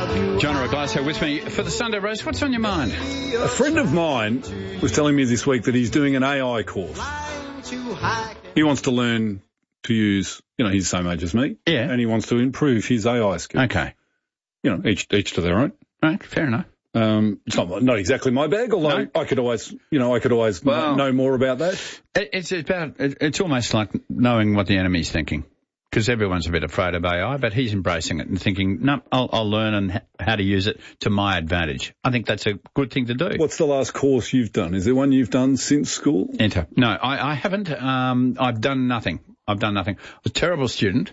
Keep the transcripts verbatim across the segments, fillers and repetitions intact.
John or Glasgow with me for the Sunday Roast. What's on your mind? A friend of mine was telling me this week that he's doing an A I course. He wants to learn to use, you know, he's the same age as me. Yeah. And he wants to improve his A I skills. Okay. You know, each each to their own. Right, fair enough. Um, it's not not exactly my bag, although No. I could always, you know, I could always Well, know more about that. It, it's about, it, it's almost like knowing what the enemy's thinking. Because everyone's a bit afraid of A I, but he's embracing it and thinking, no, I'll, I'll learn and ha- how to use it to my advantage. I think that's a good thing to do. What's the last course you've done? Is there one you've done since school? Enter. No, I, I haven't. Um, I've done nothing. I've done nothing. I was a terrible student,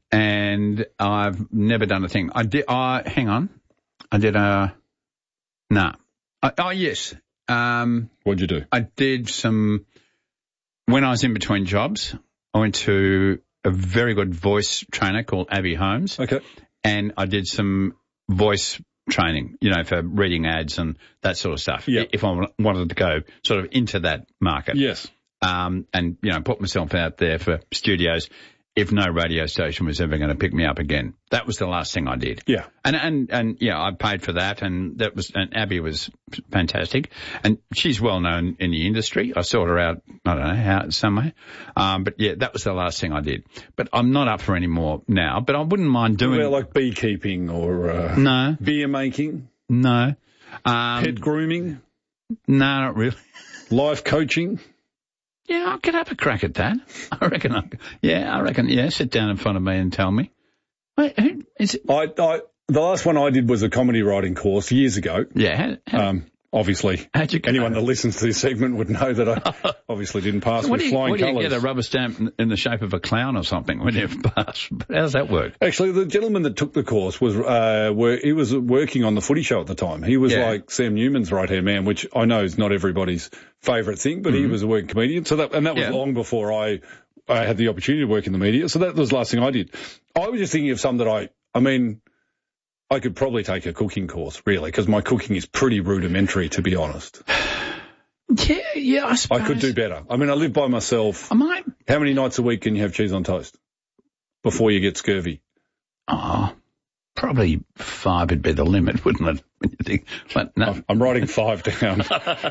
and I've never done a thing. I did. I hang on. I did a. Nah. I, oh yes. Um, What'd you do? I did some. When I was in between jobs, I went to a very good voice trainer called Abby Holmes. Okay. And I did some voice training, you know, for reading ads and that sort of stuff. Yeah. If I wanted to go sort of into that market. Yes. Um, and, you know, put myself out there for studios if no radio station was ever going to pick me up again. That was the last thing I did. Yeah. And, and, and, yeah, I paid for that, and that was, and Abby was fantastic. And she's well known in the industry. I sought her out, I don't know, how, somewhere. Um, but yeah, that was the last thing I did. But I'm not up for any more now, but I wouldn't mind doing. Well, like beekeeping or, uh, no, beer making, no, um, pet grooming, no, not really. life coaching. Yeah, I could have a crack at that. I reckon. I, yeah, I reckon. Yeah, sit down in front of me and tell me. Wait, who is it? I, I, the last one I did was a comedy writing course years ago. Yeah. How, how, Um, obviously, how'd you go? anyone that listens to this segment would know that I obviously didn't pass what with do you, flying what do you colours. get a rubber stamp in, in the shape of a clown or something when you pass? How does that work? Actually, the gentleman that took the course was, uh, wor- he was working on the Footy Show at the time. He was Yeah. like Sam Newman's right-hand man, which I know is not everybody's favourite thing, but he was a working comedian. So that, and that was Yeah. long before I, I had the opportunity to work in the media. So that was the last thing I did. I was just thinking of some that I, I mean, I could probably take a cooking course, really, because my cooking is pretty rudimentary, to be honest. Yeah, yeah, I suppose. I could do better. I mean, I live by myself. I might. How many nights a week can you have cheese on toast before you get scurvy? Oh, probably five would be the limit, wouldn't it? When you think, but no. I'm writing five down.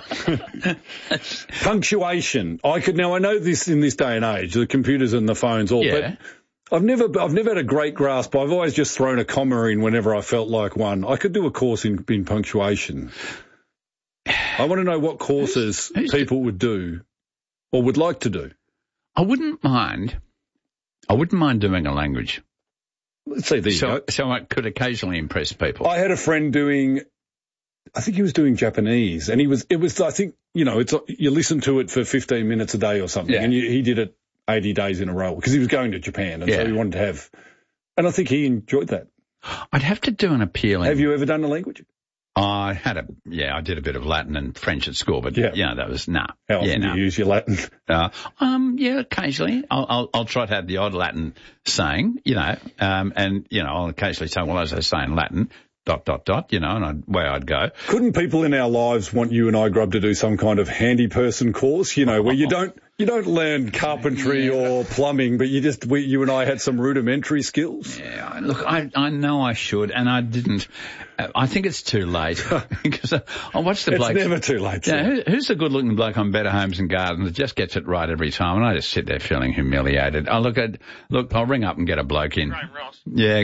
Punctuation. I could now. I know this in this day and age, the computers and the phones, all. Yeah. But I've never. I've never had a great grasp. I've always just thrown a comma in whenever I felt like one. I could do a course in, in punctuation. I want to know what courses Who's- who's people would do or would like to do. I wouldn't mind. I wouldn't mind doing a language. Let's see. There you So, go. so I could occasionally impress people. I had a friend doing, I think he was doing Japanese, and he was, it was, I think, you know, it's, you listen to it for fifteen minutes a day or something, Yeah. and you, he did it eighty days in a row because he was going to Japan, and Yeah. so he wanted to have, and I think he enjoyed that. I'd have to do an appealing. Have you ever done a language? I had a, yeah, I did a bit of Latin and French at school, but Yeah. yeah, that was, nah. How often yeah, do no. you use your Latin? Uh, um, yeah, occasionally. I'll, I'll, I'll try to have the odd Latin saying, you know, um, and, you know, I'll occasionally say, well, as I say in Latin, dot, dot, dot, you know, and I'd, where I'd go. Couldn't people in our lives want you and I, Grub, to do some kind of handy person course, you know, where you don't, you don't learn carpentry Yeah. or plumbing, but you just, we, you and I had some rudimentary skills? Yeah, look, I, I know I should, and I didn't. Uh, I think it's too late because I, I watched the It's bloke. never too late. Yeah, sir. who, who's the good-looking bloke on Better Homes and Gardens that just gets it right every time? And I just sit there feeling humiliated. I look at, look, I'll ring up and get a bloke in. Graham Ross. Yeah.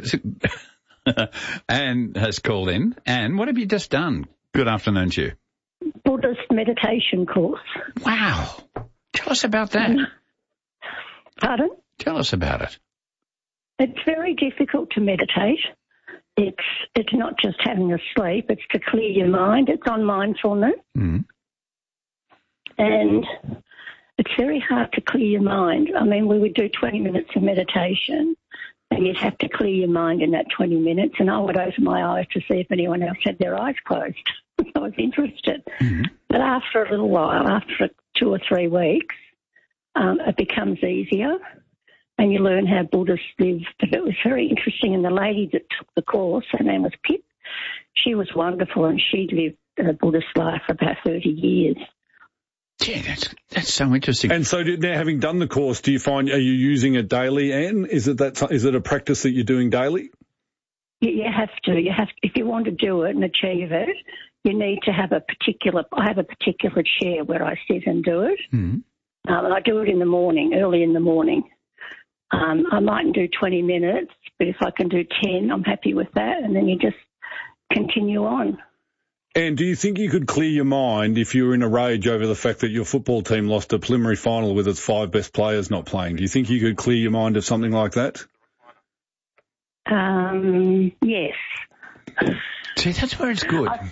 Anne has called in. Anne, what have you just done? Good afternoon to you. Buddhist meditation course. Wow. Tell us about that. Pardon? Tell us about it. It's very difficult to meditate. It's it's not just having a sleep, it's to clear your mind. It's on mindfulness. Mm. And it's very hard to clear your mind. I mean, we would do twenty minutes of meditation and you'd have to clear your mind in that twenty minutes, and I would open my eyes to see if anyone else had their eyes closed. I was interested. Mm-hmm. But after a little while, after two or three weeks, um, it becomes easier and you learn how Buddhists live. But it was very interesting, and the lady that took the course, her name was Pip, she was wonderful, and she lived a Buddhist life for about thirty years. Yeah, that's, that's so interesting. And so now, having done the course, do you find, are you using it daily, Anne? Is it that, is it a practice that you're doing daily? You, you have to. You have to, if you want to do it and achieve it, you need to have a particular. I have a particular chair where I sit and do it. Mm-hmm. Um, and I do it in the morning, early in the morning. Um, I mightn't do twenty minutes, but if I can do ten, I'm happy with that. And then you just continue on. And do you think you could clear your mind if you were in a rage over the fact that your football team lost a preliminary final with its five best players not playing? Do you think you could clear your mind of something like that? Um, yes. See, that's where it's good. I,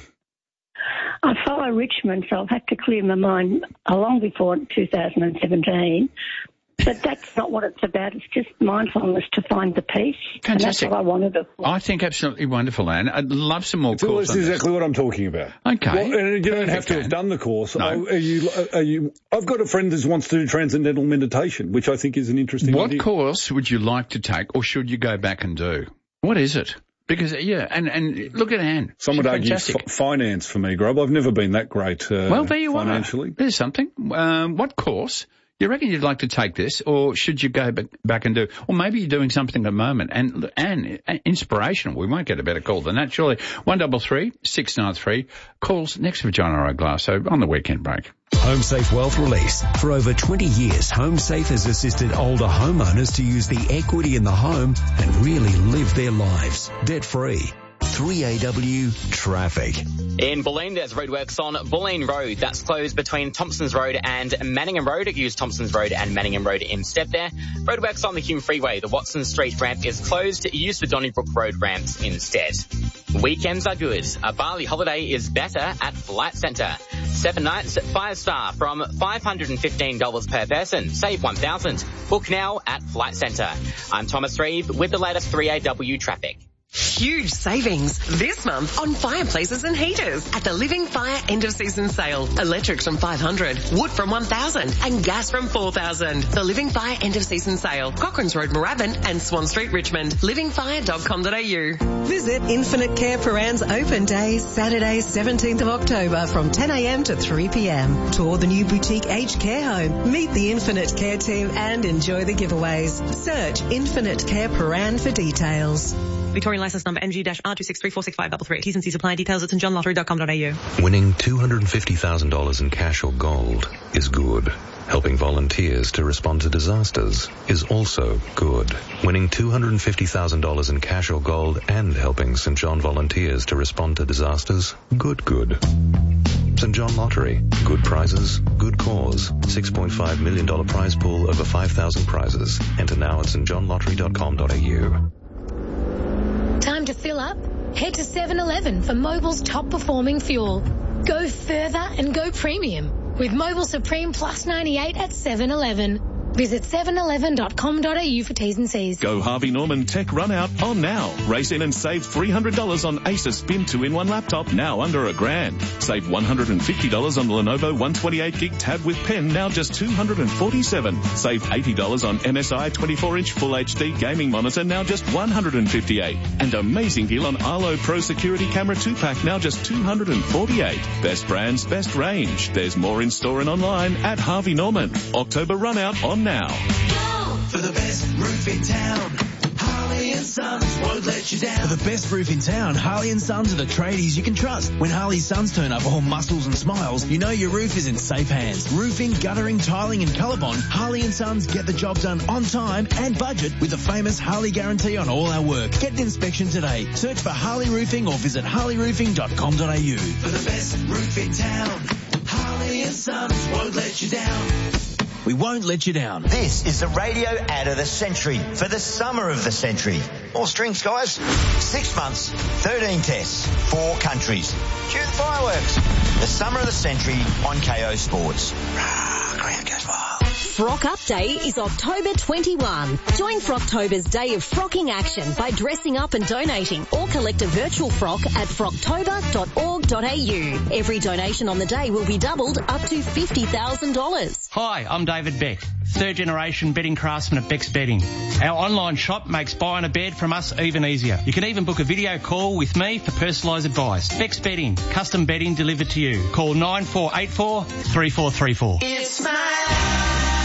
I follow Richmond, so I've had to clear my mind long before two thousand seventeen. But that's not what it's about. It's just mindfulness to find the peace. Fantastic. And that's what I wanted it for. I think absolutely wonderful, Anne. I'd love some more So calls that's on exactly this. what I'm talking about. Okay. Well, and you don't Perfect, have to have Anne. done the course. No. Are you, are you, I've got a friend who wants to do transcendental meditation, which I think is an interesting What idea. course would you like to take, or should you go back and do? What is it? Because, yeah, and, and look at Anne. Some would She's argue fantastic. f- finance for me, Grub. I've never been that great uh, Well, there you financially. are. There's something. Um, what course? You reckon you'd like to take this, or should you go back, back and do, or maybe you're doing something at the moment, and, and uh, inspirational. We won't get a better call than that, surely. one double three, six nine three, calls next for John O'Glass, on the weekend break. HomeSafe Wealth Release. For over twenty years, HomeSafe has assisted older homeowners to use the equity in the home and really live their lives debt-free. three A W Traffic. In Bulleen, there's roadworks on Bulleen Road. That's closed between Thompsons Road and Manningham Road. Use Thompsons Road and Manningham Road instead there. Roadworks on the Hume Freeway. The Watson Street ramp is closed. Use the Donnybrook Road ramps instead. Weekends are good. A Bali holiday is better at Flight Centre. Seven nights, five star from five hundred fifteen dollars per person. Save one thousand dollars. Book now at Flight Centre. I'm Thomas Reeve with the latest three A W traffic. Huge savings this month on fireplaces and heaters at the Living Fire end of season sale. Electrics from five hundred, wood from one thousand and gas from four thousand. The Living Fire end of season sale. Cochrane's Road, Moorabbin and Swan Street, Richmond. living fire dot com dot a u. Visit Infinite Care Paran's open day, Saturday, seventeenth of October from ten a m to three p m. Tour the new boutique aged care home, meet the Infinite Care team and enjoy the giveaways. Search Infinite Care Paran for details. Victorian license number N G R two six three four six five three three. T's and C's apply. Details at st john lottery dot com dot a u. Winning two hundred fifty thousand dollars in cash or gold is good. Helping volunteers to respond to disasters is also good. Winning two hundred fifty thousand dollars in cash or gold and helping St John volunteers to respond to disasters, good, good. St John Lottery. Good prizes, good cause. six point five million dollars prize pool, over five thousand prizes. Enter now at st john lottery dot com dot a u. Time to fill up? Head to seven eleven for Mobil's top performing fuel. Go further and go premium with Mobil Supreme Plus ninety-eight at seven eleven. Visit seven eleven dot com dot a u for T's and C's. Go Harvey Norman Tech Run Out on now. Race in and save three hundred dollars on Acer Spin two in one laptop, now under a grand. Save one hundred fifty dollars on the Lenovo one twenty-eight gig tab with pen, now just two hundred forty-seven dollars. Save eighty dollars on M S I twenty-four inch Full H D gaming monitor, now just one hundred fifty-eight dollars. And amazing deal on Arlo Pro Security Camera two pack, now just two hundred forty-eight dollars. Best brands, best range. There's more in store and online at Harvey Norman. October Run Out on now. For the best roof in town, Harley and Sons won't let you down. For the best roof in town, Harley and Sons are the tradies you can trust. When Harley Sons turn up all muscles and smiles, you know your roof is in safe hands. Roofing, guttering, tiling and Colorbond, Harley and Sons get the job done on time and budget with the famous Harley guarantee on all our work. Get an inspection today. Search for Harley Roofing or visit harley roofing dot com dot a u. For the best roof in town, Harley and Sons won't let you down. We won't let you down. This is the radio ad of the century for the summer of the century. More strings, guys. Six months, thirteen tests, four countries. Cue the fireworks. The summer of the century on K O Sports. Rah, crowd goes wild. Frock Up Day is October twenty-first. Join Frocktober's day of frocking action by dressing up and donating, or collect a virtual frock at frocktober dot org dot a u. Every donation on the day will be doubled up to fifty thousand dollars. Hi, I'm David Beck, third generation bedding craftsman at Beck's Bedding. Our online shop makes buying a bed from us even easier. You can even book a video call with me for personalised advice. Beck's Bedding, custom bedding delivered to you. Call nine four eight four, three four three four. It's my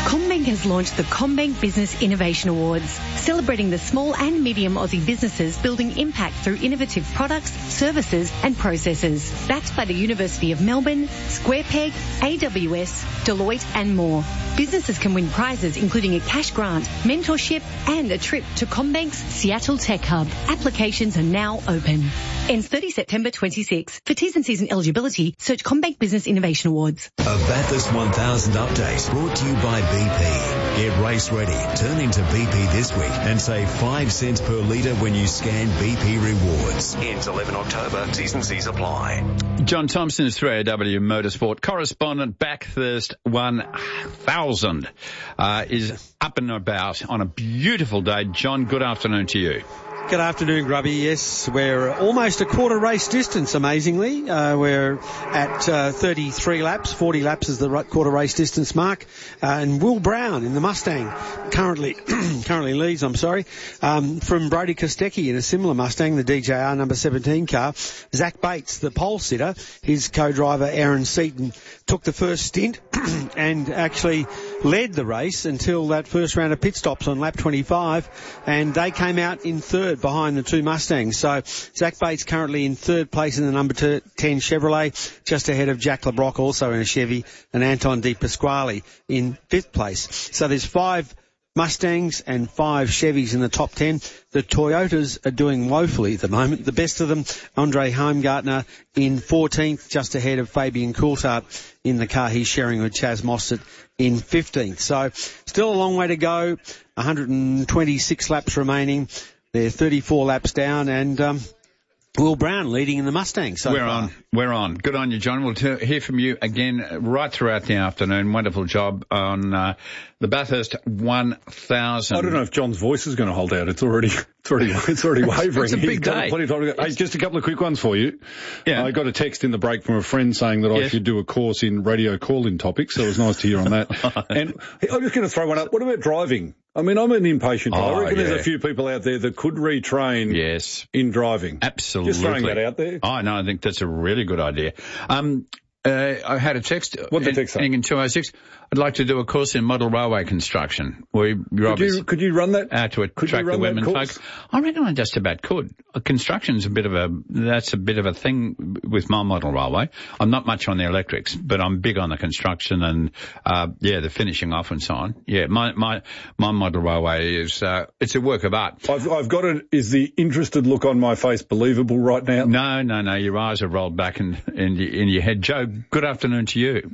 CommBank has launched the CommBank Business Innovation Awards, celebrating the small and medium Aussie businesses building impact through innovative products, services and processes. Backed by the University of Melbourne, SquarePeg, A W S, Deloitte and more. Businesses can win prizes including a cash grant, mentorship and a trip to CommBank's Seattle Tech Hub. Applications are now open. Ends thirtieth September twenty-six. For T's and C's and eligibility, search CommBank Business Innovation Awards. A Bathurst one thousand update brought to you by B P. Get race ready. Turn into B P this week and save five cents per litre when you scan B P Rewards. Ends eleventh October. T's and C's apply. John Thompson is three A W Motorsport correspondent. Bathurst one thousand uh, is up and about on a beautiful day. John, good afternoon to you. Good afternoon, Grubby. Yes, we're almost a quarter race distance, amazingly. Uh, we're at uh, thirty-three laps. forty laps is the quarter race distance mark. Uh, and Will Brown in the Mustang currently currently leads, I'm sorry, um, from Brody Kostecki in a similar Mustang, the D J R number seventeen car. Zach Bates, the pole sitter, his co-driver Aaron Seaton took the first stint and actually led the race until that first round of pit stops on lap twenty-five, and they came out in third behind the two Mustangs. So Zach Bates currently in third place in the number ten Chevrolet, just ahead of Jack LeBrock, also in a Chevy, and Anton De Pasquale in fifth place. So there's five Mustangs and five Chevys in the top ten. The Toyotas are doing woefully at the moment. The best of them, Andre Heimgartner in fourteenth, just ahead of Fabian Coulthard in the car he's sharing with Chaz Mostert in fifteenth. So still a long way to go. one hundred twenty-six laps remaining. They're thirty-four laps down, and um, Will Brown leading in the Mustang so We're far. on. We're on. Good on you, John. We'll t- hear from you again right throughout the afternoon. Wonderful job on uh, the Bathurst one thousand. I don't know if John's voice is going to hold out. It's already, it's already, it's already wavering. It's a big He's got day. plenty of time to go. Hey, just a couple of quick ones for you. Yeah. I got a text in the break from a friend saying that I Yes. should do a course in radio call-in topics, so it was nice to hear on that. And I'm just going to throw one up. What about driving? I mean, I'm an impatient driver. Oh, I reckon yeah. there's a few people out there that could retrain yes. in driving. Absolutely. Just throwing that out there. Oh, no, I think that's a really good idea. Um, uh, I had a text. What's the text say? Ending in two oh six. I'd like to do a course in model railway construction. We, Could you, could you run that? Uh, to Could you attract run the that women course? folk. I reckon I just about could. Uh, Construction's a bit of a, that's a bit of a thing with my model railway. I'm not much on the electrics, but I'm big on the construction and, uh, yeah, the finishing off and so on. Yeah, my, my, my model railway is, uh, it's a work of art. I've, I've got it. Is the interested look on my face believable right now? No, no, no. Your eyes are rolled back in, in, your- in your head. Joe, good afternoon to you.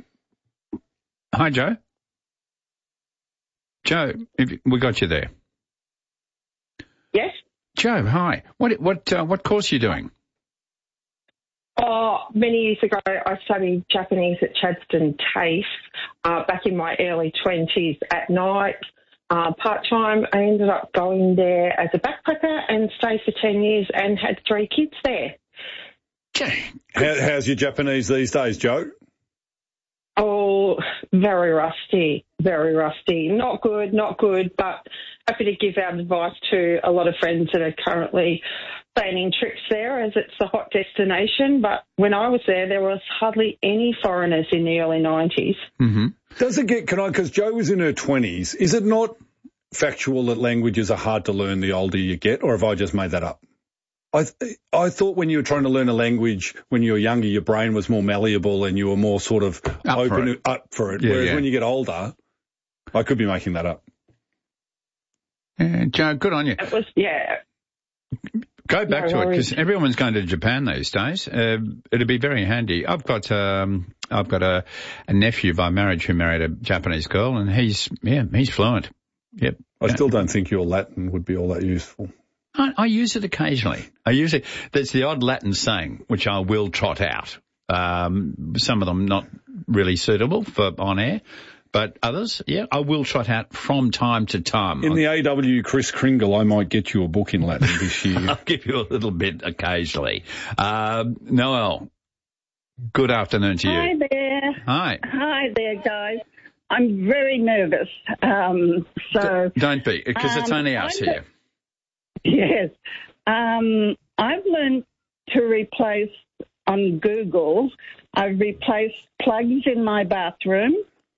Hi, Joe. Joe, if, we got you there. Yes. Joe, hi. What what uh, what course are you doing? Oh, many years ago, I studied Japanese at Chadstone TAFE uh, back in my early twenties at night, uh, part-time. I ended up going there as a backpacker and stayed for ten years and had three kids there. How, how's your Japanese these days, Joe? Oh, very rusty, very rusty. Not good, not good, but happy to give out advice to a lot of friends that are currently planning trips there as it's a hot destination. But when I was there, there was hardly any foreigners in the early nineties. Mm-hmm. Does it get, can I, because Jo was in her twenties, is it not factual that languages are hard to learn the older you get, or have I just made that up? I th- I thought when you were trying to learn a language when you were younger, your brain was more malleable and you were more sort of Up open for it. up for it. Yeah, Whereas yeah. when you get older, I could be making that up. Yeah, Joe, good on you. It was, yeah. Go back No to it worries. because everyone's going to Japan these days. Uh, it'd be very handy. I've got um, I've got a, a nephew by marriage who married a Japanese girl, and he's yeah he's fluent. Yep. I still don't think your Latin would be all that useful. I, I use it occasionally. I use it. There's the odd Latin saying which I will trot out. Um, some of them not really suitable for on air, but others, yeah, I will trot out from time to time. In the A W Chris Kringle, I might get you a book in Latin this year. I'll give you a little bit occasionally. Um, Noel, good afternoon to you. Hi there. Hi. Hi there, guys. I'm very nervous. Um, so Don't be, because it's Um, only us I'm here. yes, um, I've learned to replace on Google. I've replaced plugs in my bathroom.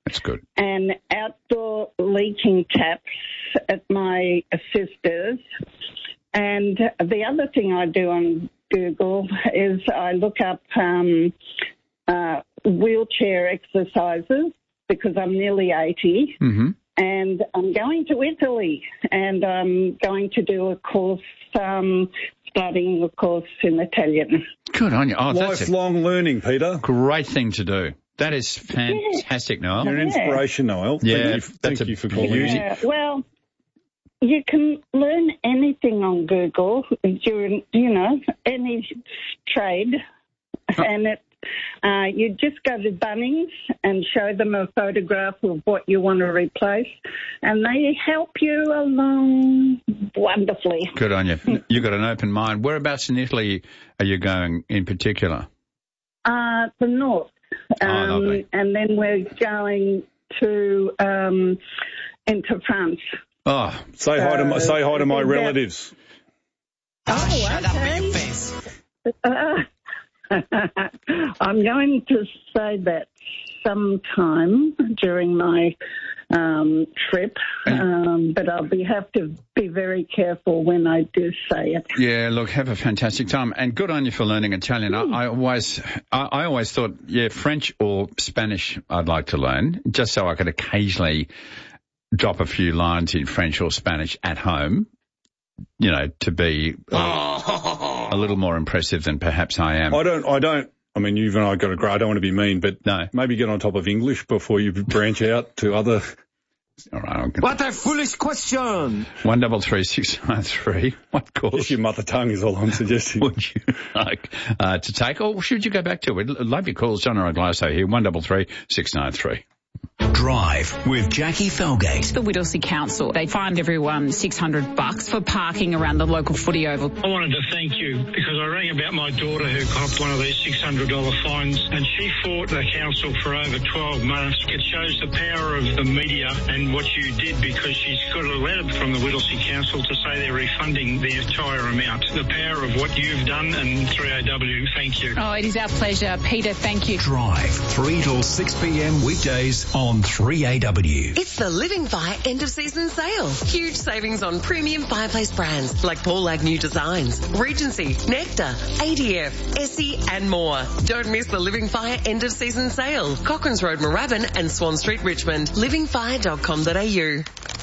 That's good. And outdoor leaking taps at my sister's. And the other thing I do on Google is I look up um, uh, wheelchair exercises because I'm nearly eighty. Mm-hmm. And I'm going to Italy, and I'm going to do a course, um, studying a course in Italian. Good on you. Oh, that's lifelong learning, Peter. Great thing to do. That is fantastic, Noel. You're an inspiration, Noel. Yeah, thank you, thank that's you a for calling beauty. in. Yeah, well, you can learn anything on Google during, you know, any trade, and it. Uh, you just go to Bunnings and show them a photograph of what you want to replace, and they help you along wonderfully. Good on you. You've got an open mind. Whereabouts in Italy are you going in particular? Uh, the north. Um, oh, lovely. And then we're going to um, into France. Oh, say hi to my, say hi to my uh, relatives. Oh, shut okay. up in your face. Uh, I'm going to say that sometime during my um, trip, um, but I'll be have to be very careful when I do say it. Yeah, look, have a fantastic time, and good on you for learning Italian. Mm. I, I always, I, I always thought, yeah, French or Spanish I'd like to learn, just so I could occasionally drop a few lines in French or Spanish at home, you know, to be uh, a little more impressive than perhaps I am. I don't, I don't, I mean, you've and I got a great, I don't want to be mean, but no. Maybe get on top of English before you branch out to other. All right. What a foolish question. One double three six nine three. What course? Just your mother tongue is all I'm suggesting. Would you like uh, to take, or should you go back to it? Love your calls. John O'Glasso here. One double three six nine three. Drive with Jackie Felgate. The Whittlesea Council, they fined everyone six hundred bucks for parking around the local footy oval. I wanted to thank you because I rang about my daughter who copped one of these six hundred dollars fines, and she fought the council for over twelve months. It shows the power of the media and what you did, because she's got a letter from the Whittlesea Council to say they're refunding the entire amount. The power of what you've done, and three A W, thank you. Oh, it is our pleasure. Peter, thank you. Drive, three till six p.m. weekdays on three A W. It's the Living Fire end of season sale. Huge savings on premium fireplace brands like Paul Agnew Designs, Regency, Nectar, A D F, Essie and more. Don't miss the Living Fire end of season sale. Cochrane's Road, Moorabbin and Swan Street, Richmond. living fire dot com dot a u.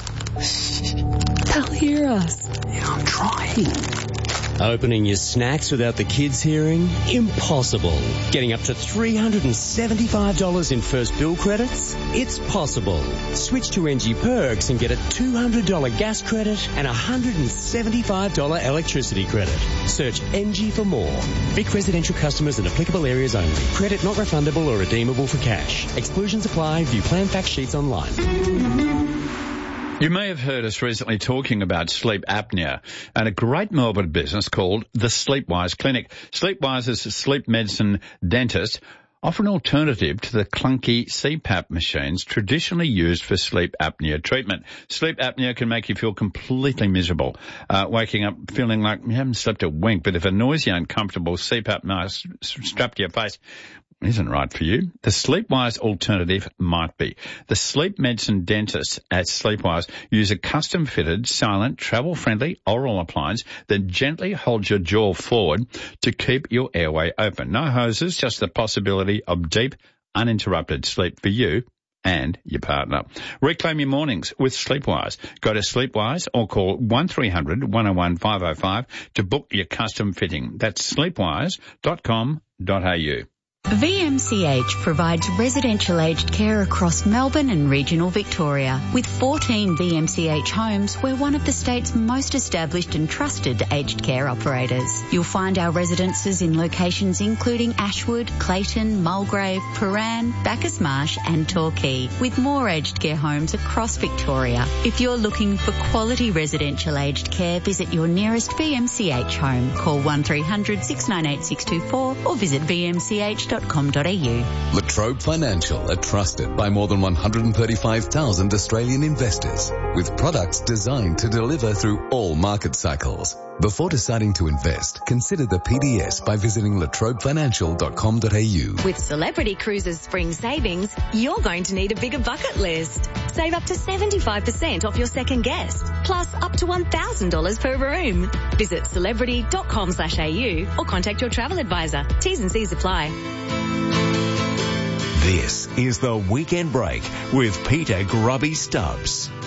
They'll hear us. Yeah, I'm trying. Opening your snacks without the kids hearing? Impossible. Getting up to three hundred seventy-five dollars in first bill credits? It's possible. Switch to N G Perks and get a two hundred dollars gas credit and a one hundred seventy-five dollars electricity credit. Search N G for more. Vic residential customers in applicable areas only. Credit not refundable or redeemable for cash. Exclusions apply. View plan fact sheets online. You may have heard us recently talking about sleep apnea and a great Melbourne business called the Sleepwise Clinic. Sleepwise is a sleep medicine dentist, offer an alternative to the clunky C PAP machines traditionally used for sleep apnea treatment. Sleep apnea can make you feel completely miserable, uh, waking up feeling like you haven't slept a wink, but if a noisy, uncomfortable C PAP mask strapped to your face isn't right for you, the Sleepwise alternative might be. The sleep medicine dentists at Sleepwise use a custom-fitted, silent, travel-friendly oral appliance that gently holds your jaw forward to keep your airway open. No hoses, just the possibility of deep, uninterrupted sleep for you and your partner. Reclaim your mornings with Sleepwise. Go to Sleepwise or call one three hundred, one oh one, five oh five to book your custom fitting. That's sleepwise dot com dot a u. V M C H provides residential aged care across Melbourne and regional Victoria. With fourteen V M C H homes, we're one of the state's most established and trusted aged care operators. You'll find our residences in locations including Ashwood, Clayton, Mulgrave, Paran, Bacchus Marsh and Torquay, with more aged care homes across Victoria. If you're looking for quality residential aged care, visit your nearest V M C H home. Call one three hundred, six nine eight, six two four or visit v m c h dot dot com dot a u. Latrobe Financial are trusted by more than one hundred thirty-five thousand Australian investors with products designed to deliver through all market cycles. Before deciding to invest, consider the P D S by visiting latrobe financial dot com dot a u. With Celebrity Cruises Spring Savings, you're going to need a bigger bucket list. Save up to seventy-five percent off your second guest, plus up to one thousand dollars per room. Visit celebrity dot com slash a u or contact your travel advisor. T's and C's apply. This is The Weekend Break with Peter Grubby Stubbs.